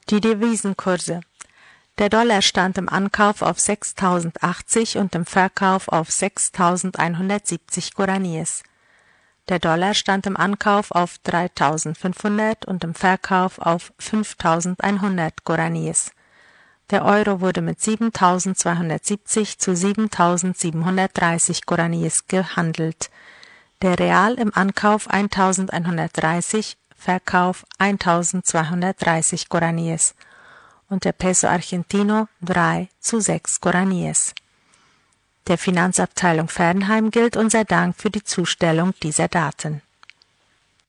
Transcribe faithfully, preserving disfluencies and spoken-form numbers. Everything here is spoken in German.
Die Devisenkurse. Der Dollar stand im Ankauf auf sechstausendachtzig und im Verkauf auf sechstausendeinhundertsiebzig Guaraníes. Der Dollar stand im Ankauf auf dreitausendfünfhundert und im Verkauf auf fünftausendeinhundert Guaraníes. Der Euro wurde mit siebentausendzweihundertsiebzig zu siebentausendsiebenhundertdreißig Guaraníes gehandelt. Der Real im Ankauf eintausendeinhundertdreißig, Verkauf eintausendzweihundertdreißig Guaraníes und der Peso Argentino drei zu sechs Guaraníes. Der Finanzabteilung Fernheim gilt unser Dank für die Zustellung dieser Daten.